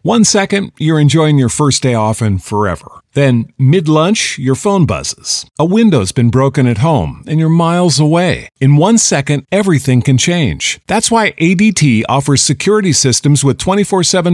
1 second, you're enjoying your first day off and forever. Then, mid-lunch, your phone buzzes. A window's been broken at home, and you're miles away. In 1 second, everything can change. That's why ADT offers security systems with 24/7